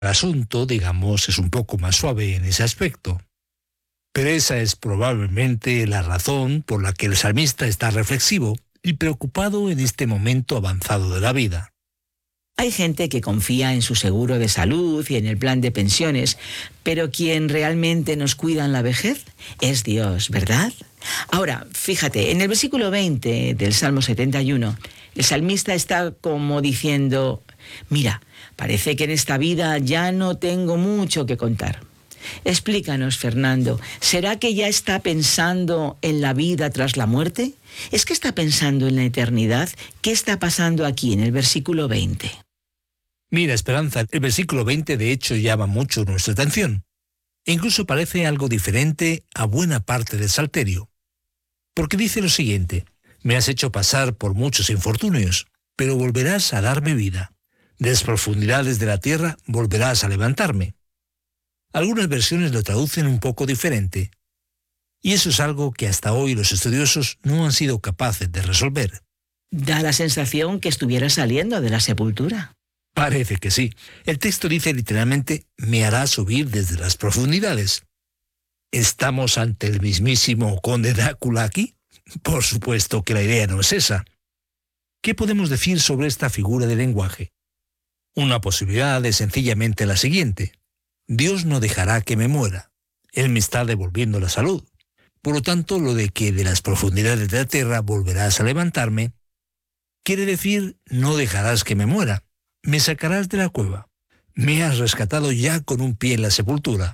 El asunto, digamos, es un poco más suave en ese aspecto. Pero esa es probablemente la razón por la que el salmista está reflexivo y preocupado en este momento avanzado de la vida. Hay gente que confía en su seguro de salud y en el plan de pensiones, pero quien realmente nos cuida en la vejez es Dios, ¿verdad? Ahora, fíjate, en el versículo 20 del Salmo 71, el salmista está como diciendo: mira, parece que en esta vida ya no tengo mucho que contar. Explícanos, Fernando, ¿será que ya está pensando en la vida tras la muerte? ¿Es que está pensando en la eternidad? ¿Qué está pasando aquí en el versículo 20? Mira, Esperanza, el versículo 20 de hecho llama mucho nuestra atención. E incluso parece algo diferente a buena parte del Salterio. Porque dice lo siguiente: me has hecho pasar por muchos infortunios, pero volverás a darme vida. De las profundidades de la tierra volverás a levantarme. Algunas versiones lo traducen un poco diferente. Y eso es algo que hasta hoy los estudiosos no han sido capaces de resolver. Da la sensación que estuviera saliendo de la sepultura. Parece que sí. El texto dice literalmente: me hará subir desde las profundidades. ¿Estamos ante el mismísimo conde Drácula aquí? Por supuesto que la idea no es esa. ¿Qué podemos decir sobre esta figura de lenguaje? Una posibilidad es sencillamente la siguiente: Dios no dejará que me muera. Él me está devolviendo la salud. Por lo tanto, lo de que de las profundidades de la tierra volverás a levantarme, quiere decir: no dejarás que me muera. Me sacarás de la cueva. Me has rescatado ya con un pie en la sepultura.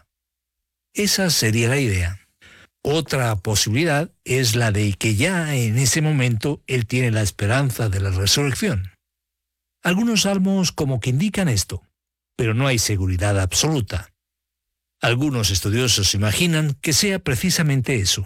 Esa sería la idea. Otra posibilidad es la de que ya en ese momento Él tiene la esperanza de la resurrección. Algunos salmos como que indican esto, pero no hay seguridad absoluta. Algunos estudiosos imaginan que sea precisamente eso.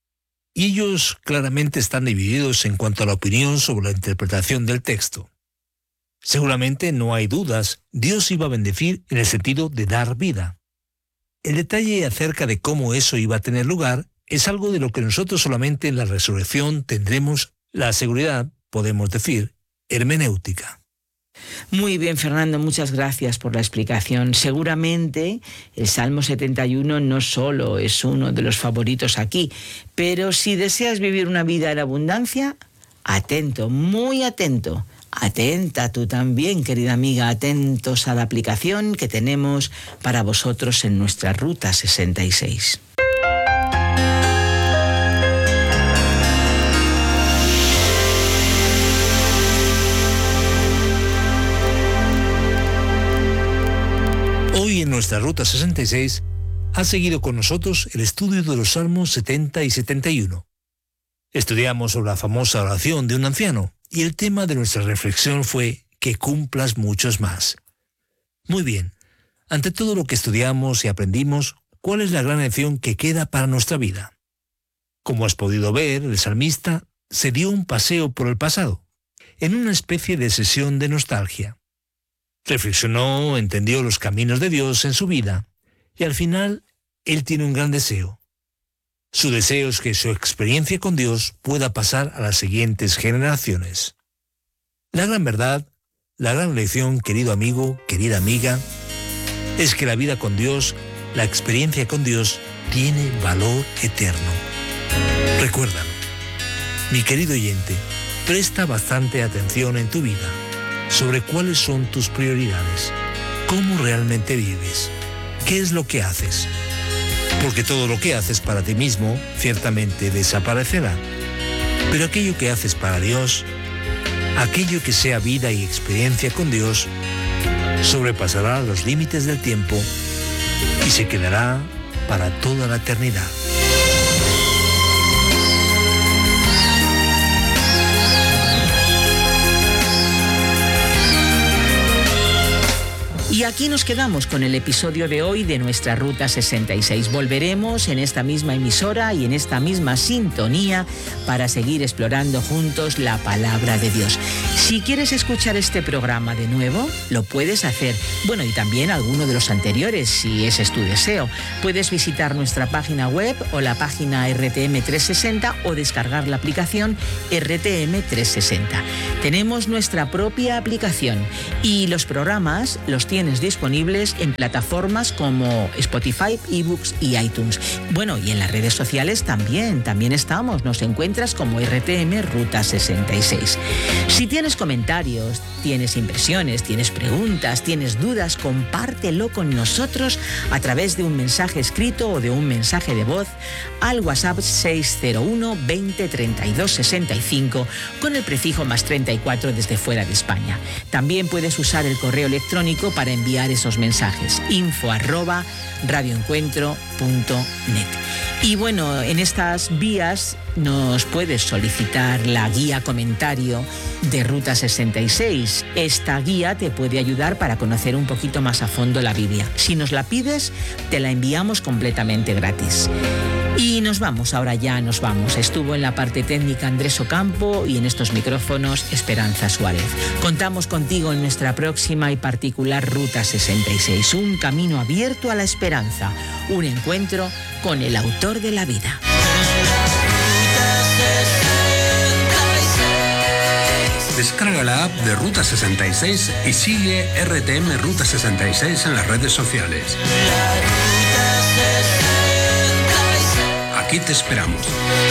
Y ellos claramente están divididos en cuanto a la opinión sobre la interpretación del texto. Seguramente no hay dudas, Dios iba a bendecir en el sentido de dar vida. El detalle acerca de cómo eso iba a tener lugar es algo de lo que nosotros solamente en la resurrección tendremos la seguridad, podemos decir, hermenéutica. Muy bien, Fernando, muchas gracias por la explicación. Seguramente el Salmo 71 no solo es uno de los favoritos aquí, pero si deseas vivir una vida en abundancia, atento, muy atento. Atenta tú también, querida amiga, atentos a la aplicación que tenemos para vosotros en nuestra Ruta 66. Hoy en nuestra Ruta 66 ha seguido con nosotros el estudio de los Salmos 70 y 71. Estudiamos sobre la famosa oración de un anciano y el tema de nuestra reflexión fue que cumplas muchos más. Muy bien, ante todo lo que estudiamos y aprendimos, ¿cuál es la gran lección que queda para nuestra vida? Como has podido ver, el salmista se dio un paseo por el pasado, en una especie de sesión de nostalgia. Reflexionó, entendió los caminos de Dios en su vida, y al final, él tiene un gran deseo. Su deseo es que su experiencia con Dios pueda pasar a las siguientes generaciones. La gran verdad, la gran lección, querido amigo, querida amiga, es que la vida con Dios, la experiencia con Dios, tiene valor eterno. Recuérdalo. Mi querido oyente, presta bastante atención en tu vida sobre cuáles son tus prioridades, cómo realmente vives, qué es lo que haces. Porque todo lo que haces para ti mismo ciertamente desaparecerá. Pero aquello que haces para Dios, aquello que sea vida y experiencia con Dios, sobrepasará los límites del tiempo y se quedará para toda la eternidad. Y aquí nos quedamos con el episodio de hoy de nuestra Ruta 66. Volveremos en esta misma emisora y en esta misma sintonía para seguir explorando juntos la palabra de Dios. Si quieres escuchar este programa de nuevo, lo puedes hacer. Bueno, y también alguno de los anteriores, si ese es tu deseo. Puedes visitar nuestra página web o la página RTM360 o descargar la aplicación RTM360. Tenemos nuestra propia aplicación y los programas los tienes disponibles en plataformas como Spotify, eBooks y iTunes. Bueno, y en las redes sociales también estamos. Nos encuentras como RTM Ruta 66. Si tienes comentarios, tienes impresiones, tienes preguntas, tienes dudas, compártelo con nosotros a través de un mensaje escrito o de un mensaje de voz al WhatsApp 601 20 32 65 con el prefijo más 34 desde fuera de España. También puedes usar el correo electrónico para enviar esos mensajes, info@radioencuentro.net. Y bueno, en estas vías nos puedes solicitar la guía comentario de Ruta 66. Esta guía te puede ayudar para conocer un poquito más a fondo la Biblia. Si nos la pides, te la enviamos completamente gratis. Y ahora ya nos vamos. Estuvo en la parte técnica Andrés Ocampo y en estos micrófonos Esperanza Suárez. Contamos contigo en nuestra próxima y particular Ruta 66, un camino abierto a la esperanza, un encuentro con el autor de la vida. Descarga la app de Ruta 66 y sigue RTM Ruta 66 en las redes sociales. Aquí te esperamos.